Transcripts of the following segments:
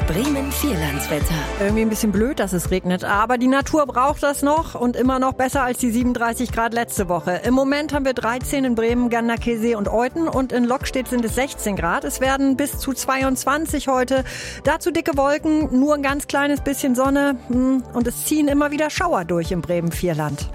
Bremen-Vierlandswetter. Irgendwie ein bisschen blöd, dass es regnet, aber die Natur braucht das noch und immer noch besser als die 37 Grad letzte Woche. Im Moment haben wir 13 in Bremen, Ganderkesee und Euthen und in Lockstedt sind es 16 Grad. Es werden bis zu 22 heute. Dazu dicke Wolken, nur ein ganz kleines bisschen Sonne und es ziehen immer wieder Schauer durch im Bremen-Vierland.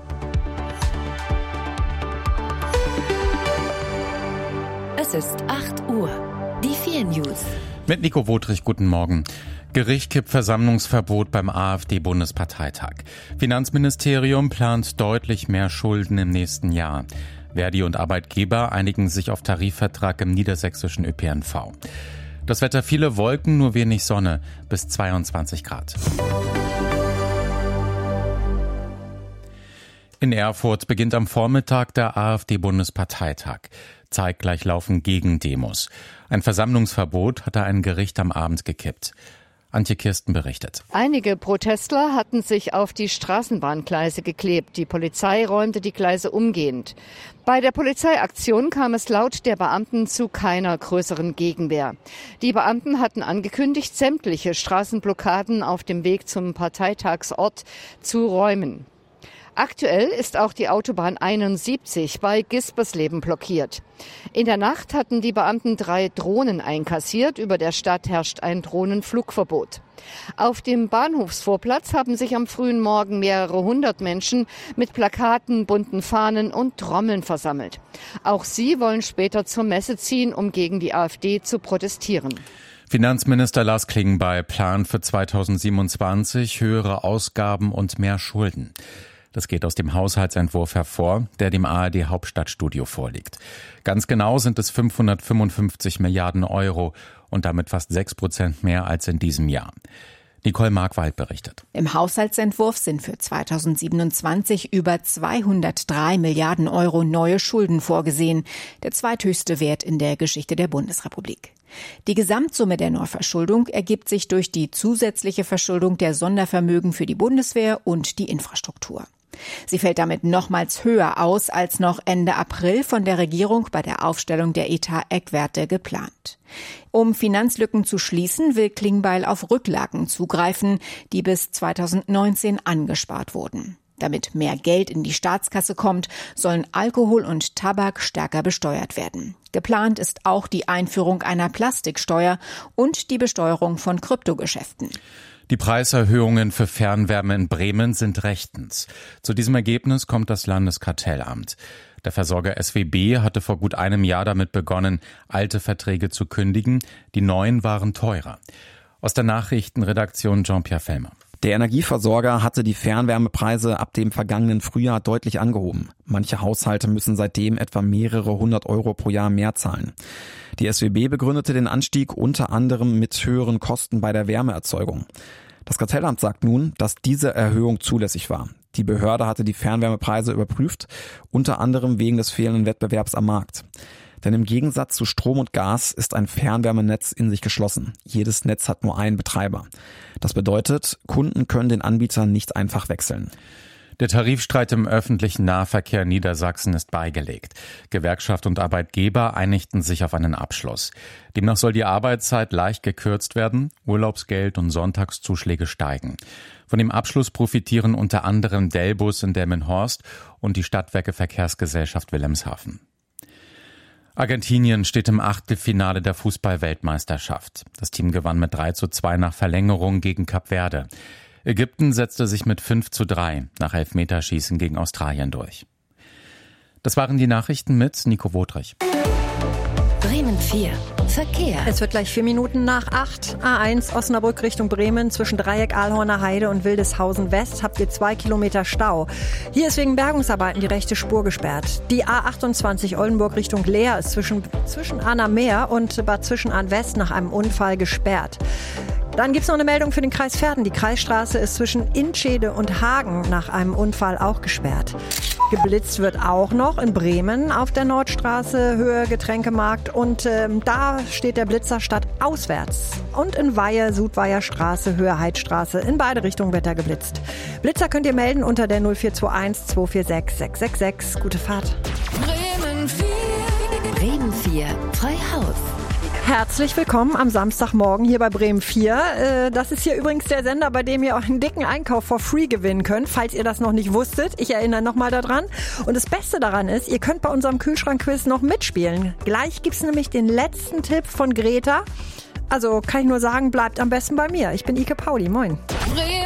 Es ist 8 Uhr. Die 4 News. Mit Nico Wotrich, guten Morgen. Gericht kippt Versammlungsverbot beim AfD-Bundesparteitag. Finanzministerium plant deutlich mehr Schulden im nächsten Jahr. Verdi und Arbeitgeber einigen sich auf Tarifvertrag im niedersächsischen ÖPNV. Das Wetter: viele Wolken, nur wenig Sonne, bis 22 Grad. In Erfurt beginnt am Vormittag der AfD-Bundesparteitag. Zeitgleich laufen Gegendemos. Ein Versammlungsverbot hatte ein Gericht am Abend gekippt. Antje Kirsten berichtet. Einige Protestler hatten sich auf die Straßenbahngleise geklebt. Die Polizei räumte die Gleise umgehend. Bei der Polizeiaktion kam es laut der Beamten zu keiner größeren Gegenwehr. Die Beamten hatten angekündigt, sämtliche Straßenblockaden auf dem Weg zum Parteitagsort zu räumen. Aktuell ist auch die Autobahn 71 bei Gispersleben blockiert. In der Nacht hatten die Beamten 3 Drohnen einkassiert. Über der Stadt herrscht ein Drohnenflugverbot. Auf dem Bahnhofsvorplatz haben sich am frühen Morgen mehrere hundert Menschen mit Plakaten, bunten Fahnen und Trommeln versammelt. Auch sie wollen später zur Messe ziehen, um gegen die AfD zu protestieren. Finanzminister Lars Klingbeil plant für 2027 höhere Ausgaben und mehr Schulden. Das geht aus dem Haushaltsentwurf hervor, der dem ARD-Hauptstadtstudio vorliegt. Ganz genau sind es 555 Milliarden Euro und damit fast 6% mehr als in diesem Jahr. Nicole Markwald berichtet. Im Haushaltsentwurf sind für 2027 über 203 Milliarden Euro neue Schulden vorgesehen, der zweithöchste Wert in der Geschichte der Bundesrepublik. Die Gesamtsumme der Neuverschuldung ergibt sich durch die zusätzliche Verschuldung der Sondervermögen für die Bundeswehr und die Infrastruktur. Sie fällt damit nochmals höher aus als noch Ende April von der Regierung bei der Aufstellung der Etat-Eckwerte geplant. Um Finanzlücken zu schließen, will Klingbeil auf Rücklagen zugreifen, die bis 2019 angespart wurden. Damit mehr Geld in die Staatskasse kommt, sollen Alkohol und Tabak stärker besteuert werden. Geplant ist auch die Einführung einer Plastiksteuer und die Besteuerung von Kryptogeschäften. Die Preiserhöhungen für Fernwärme in Bremen sind rechtens. Zu diesem Ergebnis kommt das Landeskartellamt. Der Versorger SWB hatte vor gut einem Jahr damit begonnen, alte Verträge zu kündigen. Die neuen waren teurer. Aus der Nachrichtenredaktion Jean-Pierre Fellmer. Der Energieversorger hatte die Fernwärmepreise ab dem vergangenen Frühjahr deutlich angehoben. Manche Haushalte müssen seitdem etwa mehrere 100 Euro pro Jahr mehr zahlen. Die SWB begründete den Anstieg unter anderem mit höheren Kosten bei der Wärmeerzeugung. Das Kartellamt sagt nun, dass diese Erhöhung zulässig war. Die Behörde hatte die Fernwärmepreise überprüft, unter anderem wegen des fehlenden Wettbewerbs am Markt. Denn im Gegensatz zu Strom und Gas ist ein Fernwärmenetz in sich geschlossen. Jedes Netz hat nur einen Betreiber. Das bedeutet, Kunden können den Anbieter nicht einfach wechseln. Der Tarifstreit im öffentlichen Nahverkehr Niedersachsen ist beigelegt. Gewerkschaft und Arbeitgeber einigten sich auf einen Abschluss. Demnach soll die Arbeitszeit leicht gekürzt werden, Urlaubsgeld und Sonntagszuschläge steigen. Von dem Abschluss profitieren unter anderem Delbus in Delmenhorst und die Stadtwerke Verkehrsgesellschaft Wilhelmshaven. Argentinien steht im Achtelfinale der Fußball-Weltmeisterschaft. Das Team gewann mit 3:2 nach Verlängerung gegen Kap Verde. Ägypten setzte sich mit 5:3 nach Elfmeterschießen gegen Australien durch. Das waren die Nachrichten mit Nico Wotrich. Bremen 4. Verkehr. Es wird gleich 4 Minuten nach 8. A1 Osnabrück Richtung Bremen zwischen Dreieck Ahlhorner Heide und Wildeshausen West habt ihr 2 Kilometer Stau. Hier ist wegen Bergungsarbeiten die rechte Spur gesperrt. Die A28 Oldenburg Richtung Leer ist zwischen Annameer und Bad Zwischenahn West nach einem Unfall gesperrt. Dann gibt's noch eine Meldung für den Kreis Verden. Die Kreisstraße ist zwischen Inschede und Hagen nach einem Unfall auch gesperrt. Geblitzt wird auch noch in Bremen auf der Nordstraße, Höhe Getränkemarkt. Und da steht der Blitzer stadtauswärts. Und in Weihe, Südweiher Straße, Höhe Heidstraße. In beide Richtungen wird da geblitzt. Blitzer könnt ihr melden unter der 0421 246 666. Gute Fahrt. Bremen 4. Freihaus. Herzlich willkommen am Samstagmorgen hier bei Bremen 4. Das ist hier übrigens der Sender, bei dem ihr auch einen dicken Einkauf for free gewinnen könnt, falls ihr das noch nicht wusstet. Ich erinnere nochmal daran. Und das Beste daran ist, ihr könnt bei unserem Kühlschrankquiz noch mitspielen. Gleich gibt's nämlich den letzten Tipp von Greta. Also kann ich nur sagen, bleibt am besten bei mir. Ich bin Ike Pauli. Moin. Bremen